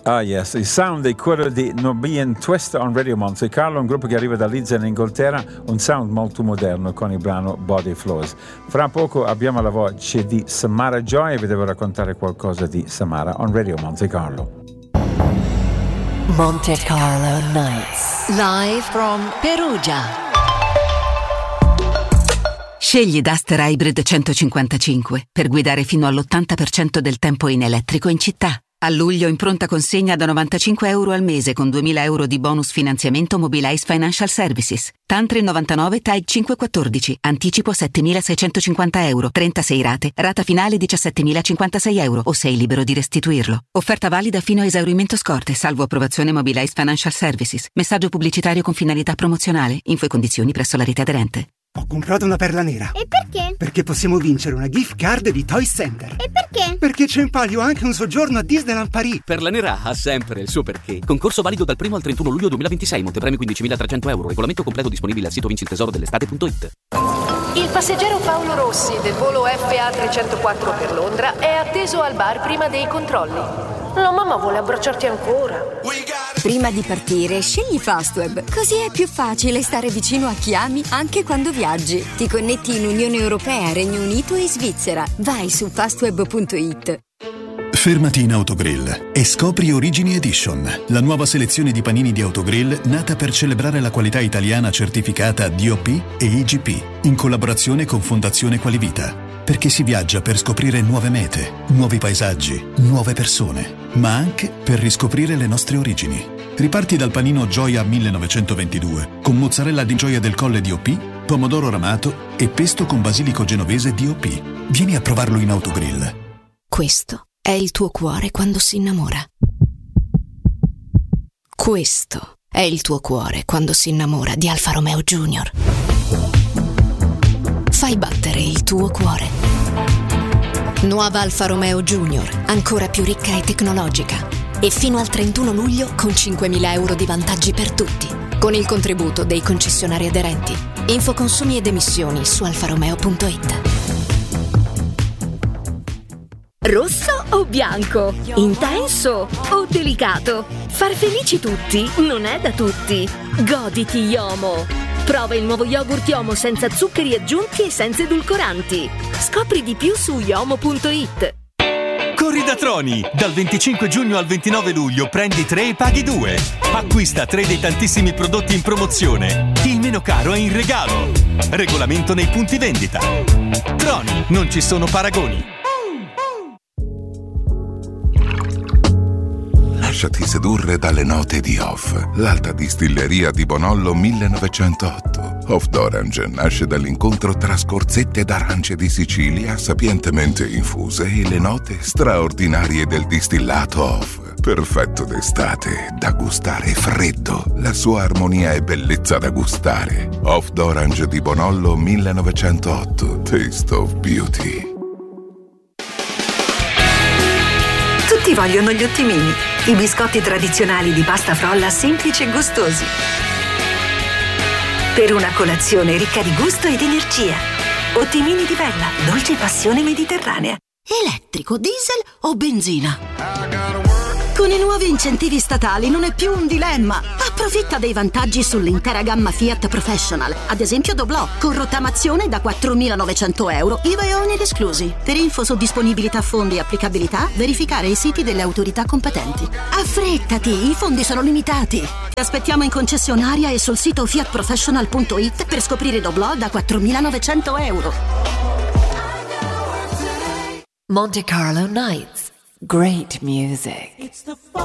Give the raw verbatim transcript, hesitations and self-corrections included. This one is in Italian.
Ah yes, il sound è quello di Nubian Twist on Radio Monte Carlo, un gruppo che arriva da Leeds in Inghilterra, un sound molto moderno con il brano Body Flows. Fra poco abbiamo la voce di Samara Joy e vi devo raccontare qualcosa di Samara on Radio Monte Carlo. Monte Carlo Nights, live from Perugia. Scegli Duster Hybrid centocinquantacinque per guidare fino all'ottanta per cento del tempo in elettrico in città. A luglio in pronta consegna da novantacinque euro al mese con duemila euro di bonus finanziamento Mobilize Financial Services. Tantri novantanove T A I cinquecentoquattordici. Anticipo settemilaseicentocinquanta euro. trentasei rate. Rata finale diciassettemilacinquantasei euro o sei libero di restituirlo. Offerta valida fino a esaurimento scorte, salvo approvazione Mobilize Financial Services. Messaggio pubblicitario con finalità promozionale. Info e condizioni presso la rete aderente. Ho comprato una perla nera. E perché? Perché possiamo vincere una gift card di Toy Center. E perché? Perché c'è in palio anche un soggiorno a Disneyland Paris. Perla nera ha sempre il suo perché. Concorso valido dal primo al trentuno luglio duemilaventisei. Montepremi quindicimilatrecento euro. Regolamento completo disponibile al sito vinci il tesoro dell'estate punto it. Il passeggero Paolo Rossi del volo F A trecentoquattro per Londra è atteso al bar prima dei controlli. La mamma vuole abbracciarti ancora. Prima di partire, scegli Fastweb. Così è più facile stare vicino a chi ami anche quando viaggi. Ti connetti in Unione Europea, Regno Unito e Svizzera. Vai su fastweb punto it. Fermati in Autogrill e scopri Origini Edition, la nuova selezione di panini di Autogrill nata per celebrare la qualità italiana certificata D O P e I G P, in collaborazione con Fondazione Qualivita. Perché si viaggia per scoprire nuove mete, nuovi paesaggi, nuove persone, ma anche per riscoprire le nostre origini. Riparti dal panino Gioia millenovecentoventidue, con mozzarella di Gioia del Colle D O P, pomodoro ramato e pesto con basilico genovese D O P. Vieni a provarlo in Autogrill. Questo è il tuo cuore quando si innamora. Questo è il tuo cuore quando si innamora di Alfa Romeo Junior. Fai battere il tuo cuore. Nuova Alfa Romeo Junior, ancora più ricca e tecnologica. E fino al trentuno luglio con cinquemila euro di vantaggi per tutti, con il contributo dei concessionari aderenti. Info consumi ed emissioni su alfa romeo punto it. Rosso o bianco? Intenso o delicato? Far felici tutti non è da tutti. Goditi Yomo. Prova il nuovo yogurt Yomo senza zuccheri aggiunti e senza edulcoranti. Scopri di più su yomo punto it. Corri da Troni! Dal venticinque giugno al ventinove luglio prendi tre e paghi due. Acquista tre dei tantissimi prodotti in promozione. Il meno caro è in regalo. Regolamento nei punti vendita. Troni, non ci sono paragoni. Lasciati sedurre dalle note di Off, l'alta distilleria di Bonollo millenovecentotto. Off d'Orange nasce dall'incontro tra scorzette d'arance di Sicilia sapientemente infuse e le note straordinarie del distillato Off. Perfetto d'estate, da gustare freddo. La sua armonia e bellezza da gustare. Off d'Orange di Bonollo millenovecentotto. Taste of Beauty. Tutti vogliono gli ottimini, i biscotti tradizionali di pasta frolla semplici e gustosi. Per una colazione ricca di gusto ed energia. Ottimini di Bella, dolce passione mediterranea. Elettrico, diesel o benzina? Con i nuovi incentivi statali non è più un dilemma. Approfitta dei vantaggi sull'intera gamma Fiat Professional. Ad esempio Doblò, con rottamazione da quattromilanovecento euro, I V A e oneri esclusi. Per info su disponibilità fondi e applicabilità, verificare i siti delle autorità competenti. Affrettati, i fondi sono limitati. Ti aspettiamo in concessionaria e sul sito fiat professional punto it per scoprire Doblò da quattromilanovecento euro. Monte Carlo Nights. Great music.